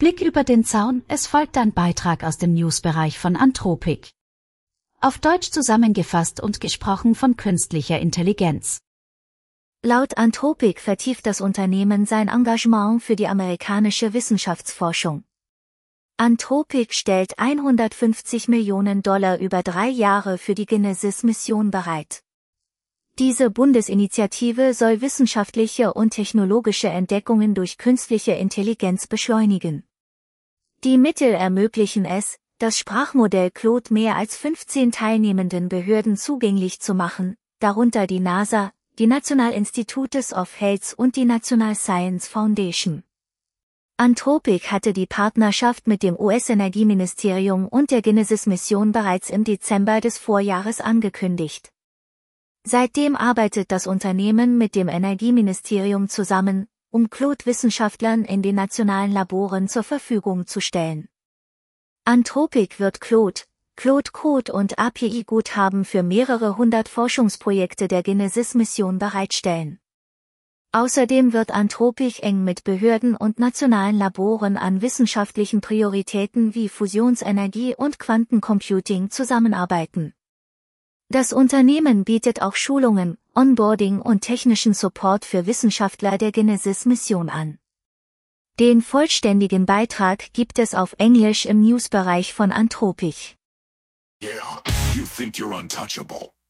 Blick über den Zaun, es folgt ein Beitrag aus dem Newsbereich von Anthropic. Auf Deutsch zusammengefasst und gesprochen von künstlicher Intelligenz. Laut Anthropic vertieft das Unternehmen sein Engagement für die amerikanische Wissenschaftsforschung. Anthropic stellt $150 Millionen über 3 Jahre für die Genesis-Mission bereit. Diese Bundesinitiative soll wissenschaftliche und technologische Entdeckungen durch künstliche Intelligenz beschleunigen. Die Mittel ermöglichen es, das Sprachmodell Claude mehr als 15 teilnehmenden Behörden zugänglich zu machen, darunter die NASA, die National Institutes of Health und die National Science Foundation. Anthropic hatte die Partnerschaft mit dem US-Energieministerium und der Genesis-Mission bereits im Dezember des Vorjahres angekündigt. Seitdem arbeitet das Unternehmen mit dem Energieministerium zusammen, um Claude-Wissenschaftlern in den nationalen Laboren zur Verfügung zu stellen. Anthropic wird Claude Code und API-Guthaben für mehrere hundert Forschungsprojekte der Genesis-Mission bereitstellen. Außerdem wird Anthropic eng mit Behörden und nationalen Laboren an wissenschaftlichen Prioritäten wie Fusionsenergie und Quantencomputing zusammenarbeiten. Das Unternehmen bietet auch Schulungen, Onboarding und technischen Support für Wissenschaftler der Genesis-Mission an. Den vollständigen Beitrag gibt es auf Englisch im Newsbereich von Anthropic. Yeah, you think you're untouchable.